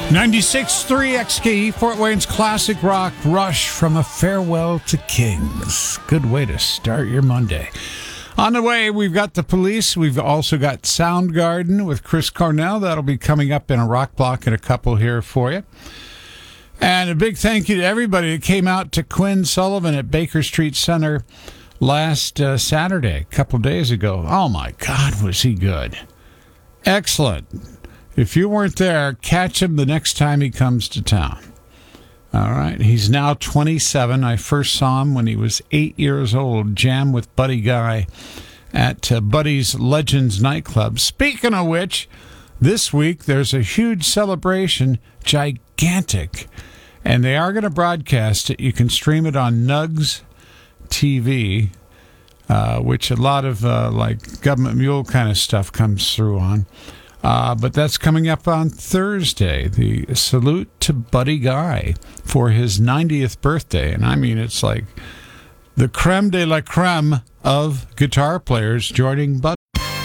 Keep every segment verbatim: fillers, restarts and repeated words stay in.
ninety-six point three X K E, Fort Wayne's classic rock, Rush from A Farewell to Kings. Good way to start your Monday. On the way, we've got The Police. We've also got Soundgarden with Chris Cornell. That'll be coming up in a rock block in a couple here for you. And a big thank you to everybody that came out to Quinn Sullivan at Baker Street Center last uh, Saturday, a couple days ago. Oh, my God, was he good. Excellent. If you weren't there, catch him the next time he comes to town. All right. He's now twenty-seven. I first saw him when he was eight years old, jam with Buddy Guy at uh, Buddy's Legends nightclub. Speaking of which, this week there's a huge celebration, gigantic, and they are going to broadcast it. You can stream it on Nugs T V, uh, which a lot of uh, like Government Mule kind of stuff comes through on. Uh, but that's coming up on Thursday, the salute to Buddy Guy for his ninetieth birthday. And I mean, it's like the creme de la creme of guitar players joining Buddy.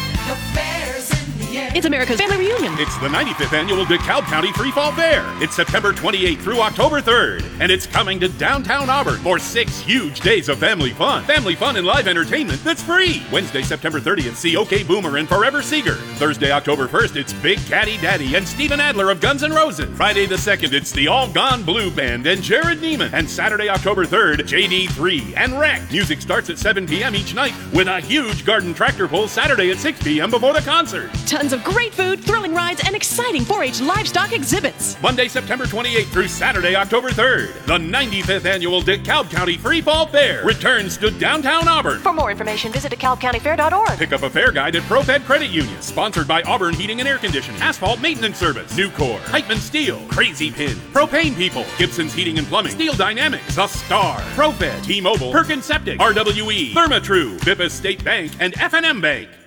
It's America's Family Reunion. It's the ninety-fifth annual DeKalb County Free Fall Fair. It's September twenty-eighth through October third, and it's coming to downtown Auburn for six huge days of family fun. Family fun and live entertainment that's free. Wednesday, September thirtieth, see OK Boomer and Forever Seeger. Thursday, October first, it's Big Caddy Daddy and Steven Adler of Guns N' Roses. Friday the second, it's the All Gone Blue Band and Jared Neiman. And Saturday, October third, J D three and Wreck. Music starts at seven p.m. each night with a huge garden tractor pull Saturday at six p.m. before the concert. Tons of great food, thrilling rides, and exciting four H livestock exhibits. Monday, September twenty-eighth through Saturday, October third. The ninety-fifth annual DeKalb County Free Fall Fair returns to downtown Auburn. For more information, visit de kalb county fair dot org. Pick up a fair guide at ProFed Credit Union. Sponsored by Auburn Heating and Air Conditioning, Asphalt Maintenance Service, Nucor, Heitman Steel, Crazy Pin, Propane People, Gibson's Heating and Plumbing, Steel Dynamics, The Star, ProFed, T-Mobile, Perkins Septic, R W E, Therma-Tru, Bippa State Bank, and F and M Bank.